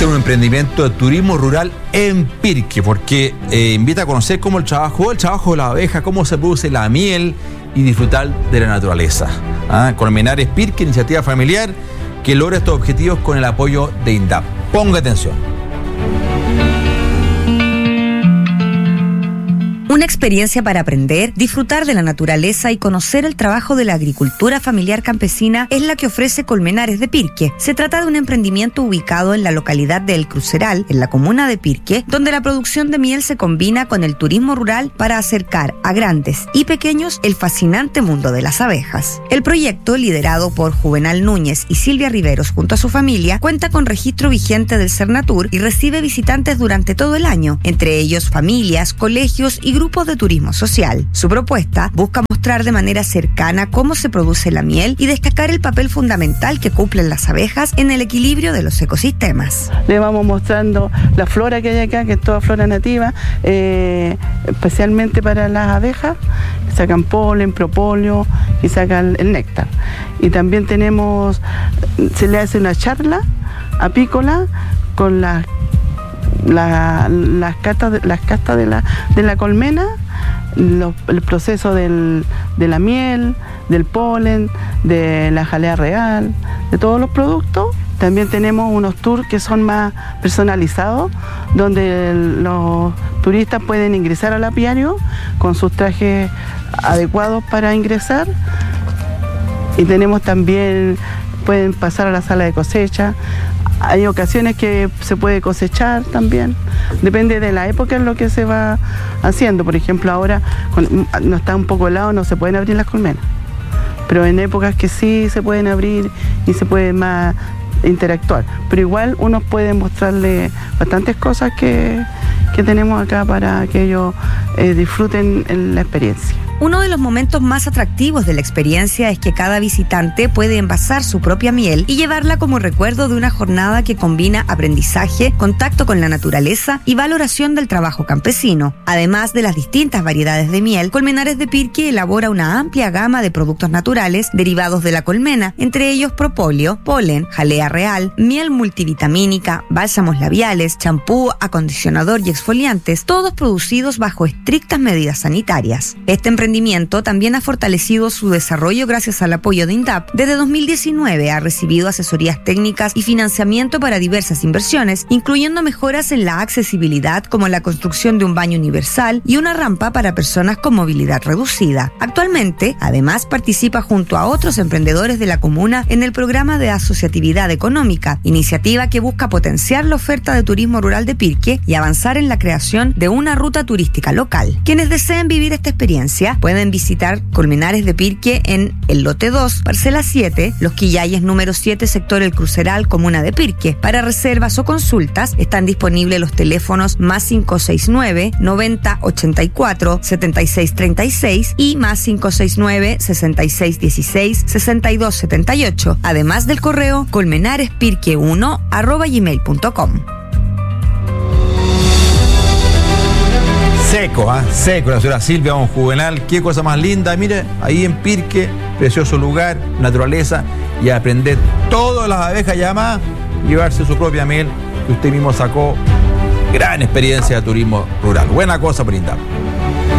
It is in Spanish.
Este es un emprendimiento de turismo rural en Pirque, porque invita a conocer cómo el trabajo de la abeja, cómo se produce la miel y disfrutar de la naturaleza. Colmenares Pirque, iniciativa familiar que logra estos objetivos con el apoyo de INDAP. Ponga atención. Una experiencia para aprender, disfrutar de la naturaleza y conocer el trabajo de la agricultura familiar campesina es la que ofrece Colmenares de Pirque. Se trata de un emprendimiento ubicado en la localidad de El Cruceral, en la comuna de Pirque, donde la producción de miel se combina con el turismo rural para acercar a grandes y pequeños el fascinante mundo de las abejas. El proyecto, liderado por Juvenal Núñez y Silvia Riveros junto a su familia, cuenta con registro vigente del Cernatur y recibe visitantes durante todo el año, entre ellos familias, colegios y grupos de turismo social. Su propuesta busca mostrar de manera cercana cómo se produce la miel y destacar el papel fundamental que cumplen las abejas en el equilibrio de los ecosistemas. Le vamos mostrando la flora que hay acá, que es toda flora nativa, especialmente para las abejas, que sacan polen, propóleo y sacan el néctar. Y también se le hace una charla apícola con las castas de la colmena, el proceso de la miel, del polen, de la jalea real, de todos los productos. También tenemos unos tours que son más personalizados, donde los turistas pueden ingresar al apiario con sus trajes adecuados para ingresar. Y tenemos también, pueden pasar a la sala de cosecha. Hay ocasiones que se puede cosechar también, depende de la época en lo que se va haciendo. Por ejemplo, ahora no está un poco helado, no se pueden abrir las colmenas, pero en épocas que sí se pueden abrir y se puede más interactuar. Pero igual uno puede mostrarle bastantes cosas que tenemos acá para que ellos disfruten la experiencia. Uno de los momentos más atractivos de la experiencia es que cada visitante puede envasar su propia miel y llevarla como recuerdo de una jornada que combina aprendizaje, contacto con la naturaleza y valoración del trabajo campesino. Además de las distintas variedades de miel, Colmenares de Pirque elabora una amplia gama de productos naturales derivados de la colmena, entre ellos propóleo, polen, jalea real, miel multivitamínica, bálsamos labiales, champú, acondicionador y exfoliantes, todos producidos bajo estrictas medidas sanitarias. Este emprendimiento también ha fortalecido su desarrollo gracias al apoyo de INDAP. Desde 2019 ha recibido asesorías técnicas y financiamiento para diversas inversiones, incluyendo mejoras en la accesibilidad como la construcción de un baño universal y una rampa para personas con movilidad reducida. Actualmente, además, participa junto a otros emprendedores de la comuna en el programa de asociatividad económica, iniciativa que busca potenciar la oferta de turismo rural de Pirque y avanzar en la creación de una ruta turística local. Quienes deseen vivir esta experiencia pueden visitar Colmenares de Pirque en el lote 2, parcela 7, Los Quillayes número 7, sector El Cruceral, comuna de Pirque. Para reservas o consultas están disponibles los teléfonos más 569 90 84 76 36 y más 569 66 16 62 78, además del correo colmenarespirque1@gmail.com. Seco, la señora Silvia, don Juvenal, qué cosa más linda. Mire, ahí en Pirque, precioso lugar, naturaleza, y aprender todas las abejas y además llevarse su propia miel que usted mismo sacó. Gran experiencia de turismo rural. Buena cosa por INDAP.